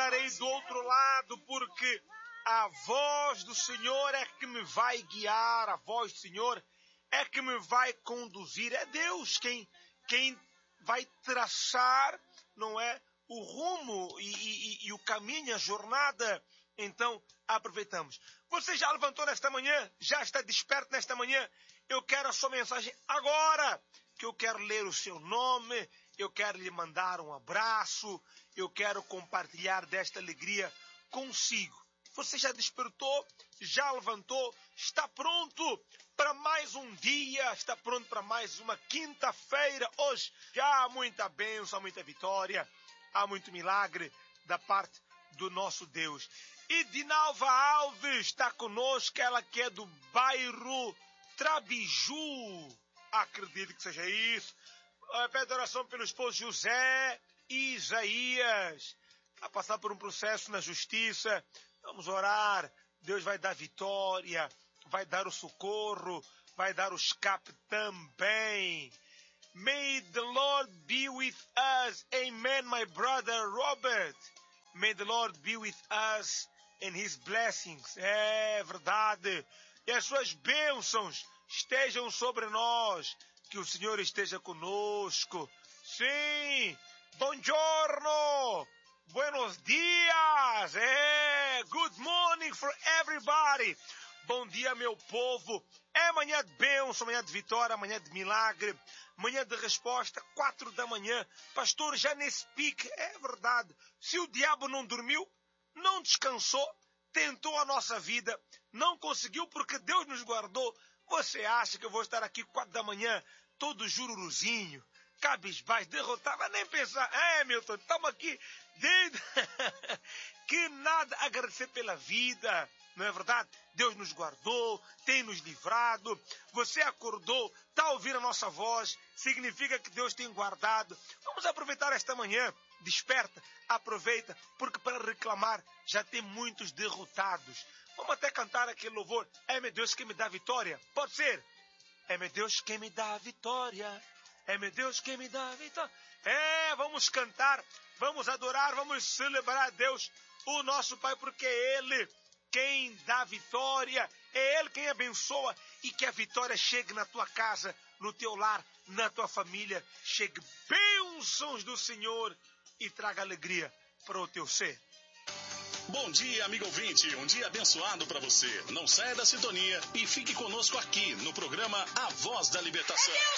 estarei do outro lado, porque a voz do Senhor é que me vai guiar, a voz do Senhor é que me vai conduzir. É Deus quem vai traçar, não é, o rumo e o caminho, a jornada. Então, aproveitamos. Você já levantou nesta manhã? Já está desperto nesta manhã? Eu quero a sua mensagem agora, que eu quero ler o seu nome, eu quero lhe mandar um abraço, eu quero compartilhar desta alegria consigo. Você já despertou? Já levantou? Está pronto para mais um dia? Está pronto para mais uma quinta-feira? Hoje já há muita bênção, há muita vitória, há muito milagre da parte do nosso Deus. E Dinalva Alves está conosco, ela que é do bairro Trabiju. Acredito que seja isso. Pede oração pelo esposo José e Isaías. Está passando por um processo na justiça. Vamos orar. Deus vai dar vitória, vai dar o socorro, vai dar o escape também. May the Lord be with us. Amen, my brother Robert. May the Lord be with us in His blessings. É verdade. E as suas bênçãos estejam sobre nós. Que o Senhor esteja conosco. Sim. Buongiorno. Buenos dias. Good morning for everybody. Bom dia, meu povo. É manhã de bênção, manhã de vitória, manhã de milagre, manhã de resposta, 4 da manhã. Pastor, já nesse pique, é verdade. Se o diabo não dormiu, não descansou, tentou a nossa vida, não conseguiu porque Deus nos guardou. Você acha que eu vou estar aqui 4 da manhã, todo jururuzinho, cabisbaixo, derrotado? Vai nem pensar. Milton, estamos aqui desde... Que nada, agradecer pela vida. Não é verdade? Deus nos guardou, tem nos livrado. Você acordou, está ouvindo a nossa voz, significa que Deus tem guardado. Vamos aproveitar esta manhã. Desperta, aproveita, porque para reclamar já tem muitos derrotados. Vamos até cantar aquele louvor. É meu Deus quem me dá vitória. Pode ser. É meu Deus quem me dá vitória. É meu Deus quem me dá vitória. Vamos cantar, vamos adorar, vamos celebrar a Deus, o nosso Pai, porque é Ele quem dá vitória, é Ele quem abençoa, e que a vitória chegue na tua casa, no teu lar, na tua família, chegue bênçãos do Senhor e traga alegria para o teu ser. Bom dia, amigo ouvinte, um dia abençoado para você. Não saia da sintonia e fique conosco aqui no programa A Voz da Libertação.